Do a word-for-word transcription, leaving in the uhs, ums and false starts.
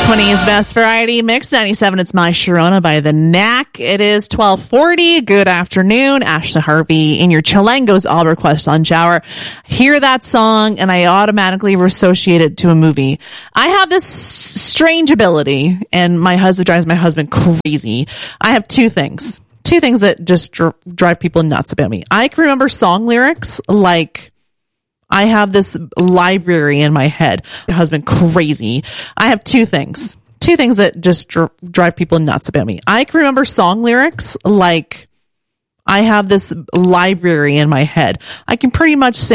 twenties Best Variety Mix ninety-seven. It's My Sharona by The Knack. It is twelve forty. Good afternoon. Ashley Harvey in your Chilango's All Request Lunch Hour. Hear that song and I automatically associate it to a movie. I have this strange ability, and my husband drives my husband crazy. I have two things. Two things that just dr- drive people nuts about me. I can remember song lyrics like I have this library in my head. My husband crazy. I have two things. Two things that just dr- drive people nuts about me. I can remember song lyrics like I have this library in my head. I can pretty much say